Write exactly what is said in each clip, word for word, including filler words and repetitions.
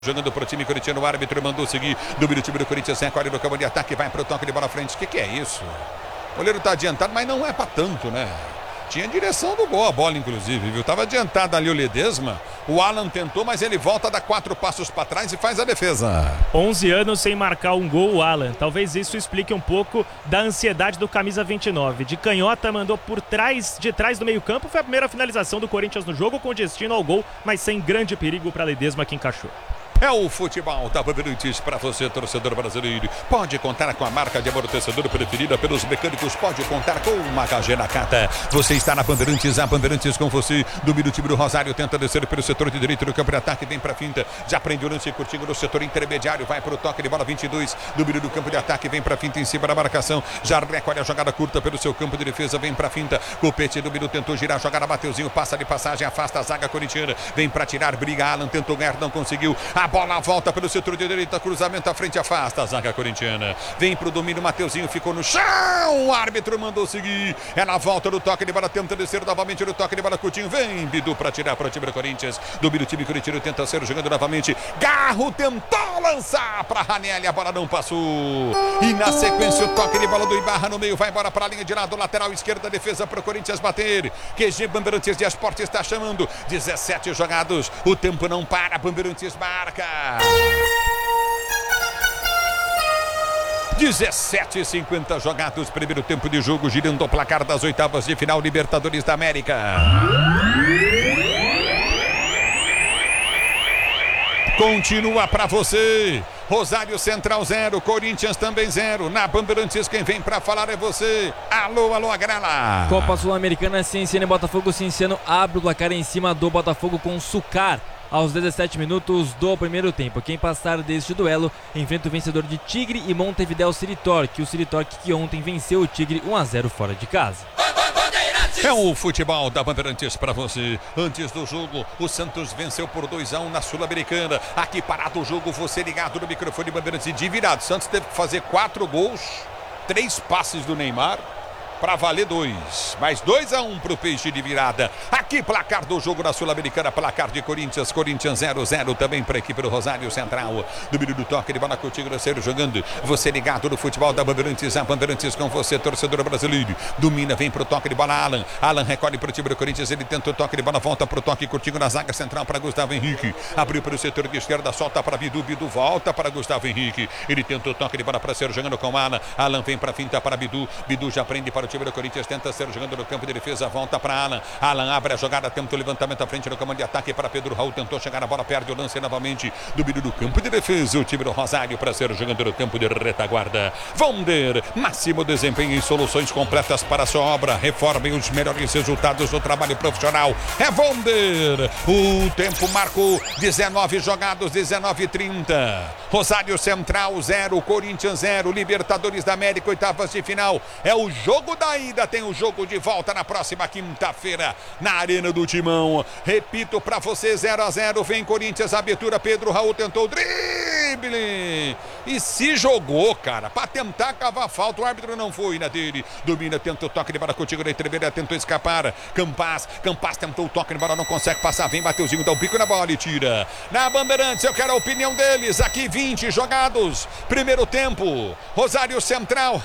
Jogando pro time corintiano, o árbitro mandou seguir. Domínio do time do Corinthians, recolhe no campo de ataque, vai pro toque de bola à frente. O que, que é isso? O goleiro tá adiantado, mas não é pra tanto, né? Tinha direção do gol a bola, inclusive, viu? Tava adiantado ali o Ledesma. O Alan tentou, mas ele volta, dá quatro passos para trás e faz a defesa. onze anos sem marcar um gol, o Alan. Talvez isso explique um pouco da ansiedade do camisa vinte e nove. De canhota, mandou por trás, de trás do meio campo. Foi a primeira finalização do Corinthians no jogo, com destino ao gol, mas sem grande perigo para Ledesma, que encaixou. É o futebol da Bandeirantes para você, torcedor brasileiro. Pode contar com a marca de amortecedor preferida pelos mecânicos. Pode contar com uma H Nakata. Você está na Bandeirantes, a Bandeirantes com você. Domina o time do Rosário, tenta descer pelo setor de direito do campo de ataque. Vem para a finta, já prende o lance curtinho no setor intermediário. Vai para o toque de bola vinte e dois. Domina do campo de ataque, vem para a finta em cima da marcação. Já recolhe a jogada curta pelo seu campo de defesa. Vem para a finta. Copete do Bidu tentou girar, jogada Mateuzinho, passa de passagem, afasta a zaga corintiana. Vem para tirar, briga. Alan tentou ganhar, não conseguiu. A bola volta pelo setor de direita, cruzamento à frente, afasta a zaga corintiana. Vem pro domínio, Mateuzinho ficou no chão, o árbitro mandou seguir. É na volta do toque de bola, tenta descer novamente no toque de bola, Coutinho. Vem Bidu para tirar para o time do Corinthians. Domínio o time corintiano, tenta ser jogando novamente. Garro tentou lançar para Ranieri, a bola não passou. E na sequência o toque de bola do Ibarra no meio, vai embora para a linha de lado, lateral esquerda, defesa para o Corinthians bater. Q G Bandeirantes de Esporte está chamando. dezessete jogados, o tempo não para, Bandeirantes marca. dezessete e cinquenta jogados, primeiro tempo de jogo, girando o placar das oitavas de final Libertadores da América. Continua para você. Rosário Central zero, Corinthians também zero. Na Bandeirantes quem vem para falar é você. Alô, alô, Agrela. Copa Sul-Americana, Cienciano e Botafogo. Cienciano abre o placar em cima do Botafogo com Sucar aos dezessete minutos do primeiro tempo. Quem passar deste duelo enfrenta o vencedor de Tigre e Montevideo Siritorque. O Siritorque que ontem venceu o Tigre um a zero fora de casa. É o futebol da Bandeirantes para você. Antes do jogo, o Santos venceu por dois a um na Sul-Americana. Aqui parado o jogo, você ligado no microfone Bandeirantes de virado. Santos teve que fazer quatro gols, três passes do Neymar para valer dois, mais dois a um para o Peixe de virada. Aqui placar do jogo na Sul-Americana, placar de Corinthians, Corinthians zero a zero também para a equipe do Rosário Central. Domínio do toque de bola com o Tigre jogando. Você ligado no futebol da Bandeirantes, a Bandeirantes com você, torcedor brasileiro. Domina, vem pro toque de bola, Alan. Alan recolhe pro time do Corinthians, ele tenta o toque de bola, volta pro toque curtinho na zaga central para Gustavo Henrique. Abriu para o setor de esquerda, solta para Bidu, Bidu volta para Gustavo Henrique. Ele tenta o toque de bola para ser jogando com Alan. Alan vem para finta para Bidu. Bidu já prende para o time do Corinthians, tenta ser jogando no campo de defesa, volta para Alan. Alan abre a jogada, tenta o levantamento à frente no campo de ataque para Pedro Raul, tentou chegar na bola, perde o lance novamente. Domínio do campo de defesa, o time do Rosário para ser jogando no campo de retaguarda. Vonder, máximo desempenho e soluções completas para a sua obra. Reformem os melhores resultados do trabalho profissional. É Vonder. O tempo marcou dezenove jogados, dezenove e trinta. Rosário Central zero, Corinthians zero, Libertadores da América, oitavas de final. É o jogo da ida, tem o jogo de volta na próxima quinta-feira na Arena do Timão. Repito para você, zero a zero, vem Corinthians, abertura, Pedro Raul tentou o drible e se jogou, cara, para tentar cavar falta, o árbitro não foi na dele. Domina, tenta o toque de bola contigo na entreveira, tentou escapar. Campas, Campas tentou o toque de bola, não consegue passar, vem Mateuzinho, dá o pico na bola e tira. Na Bandeirantes, eu quero a opinião deles, aqui vinte jogados, primeiro tempo, Rosário Central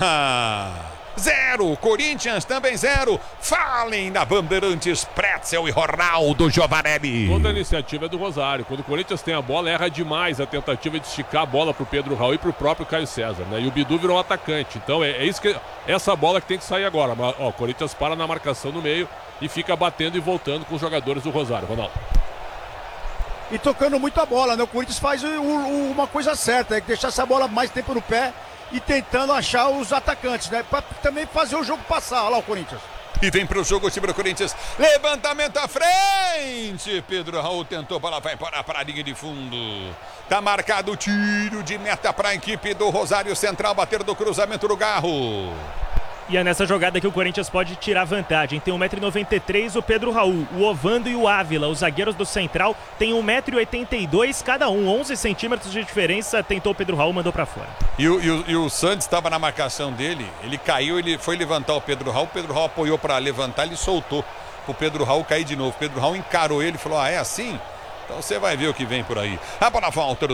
zero, Corinthians também zero. Falem na Bandeirantes, Pretzel e Ronaldo Giovanelli. Toda a iniciativa é do Rosário. Quando o Corinthians tem a bola, erra demais a tentativa de esticar a bola pro Pedro Raul e pro próprio Caio César, né? E o Bidu virou um atacante. Então é, é isso que essa bola que tem que sair agora. Mas, ó, o Corinthians para na marcação no meio e fica batendo e voltando com os jogadores do Rosário. Ronaldo. E tocando muito a bola, né? O Corinthians faz o, o, uma coisa certa, é deixar essa bola mais tempo no pé e tentando achar os atacantes, né? Pra também fazer o jogo passar. Olha lá o Corinthians. E vem pro jogo o time do Corinthians. Levantamento à frente. Pedro Raul tentou, bola vai para a linha de fundo. Tá marcado o tiro de meta para a equipe do Rosário Central. Bater do cruzamento do Garro. E é nessa jogada que o Corinthians pode tirar vantagem. Tem um metro e noventa e três o Pedro Raul, o Ovando e o Ávila. Os zagueiros do Central têm um metro e oitenta e dois cada um. onze centímetros de diferença. Tentou o Pedro Raul, mandou pra fora. E o, e o, e o Santos estava na marcação dele. Ele caiu, ele foi levantar o Pedro Raul. O Pedro Raul apoiou para levantar, ele soltou o Pedro Raul cair de novo. O Pedro Raul encarou ele e falou, ah, é assim? Então você vai ver o que vem por aí. A bola volta